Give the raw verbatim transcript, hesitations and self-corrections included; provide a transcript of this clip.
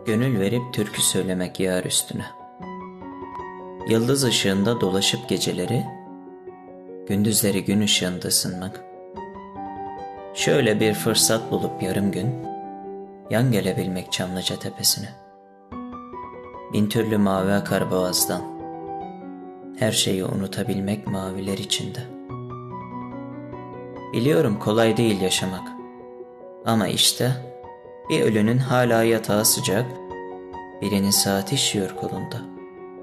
Gönül verip türkü söylemek yar üstüne. Yıldız ışığında dolaşıp geceleri, gündüzleri gün ışığında ısınmak. Şöyle bir fırsat bulup yarım gün, yan gelebilmek Çamlıca tepesine. Bin türlü mavi akar boğazdan, her şeyi unutabilmek maviler içinde. Biliyorum kolay değil yaşamak, ama işte bir ölünün hala yatağı sıcak, birinin saati işiyor kolunda.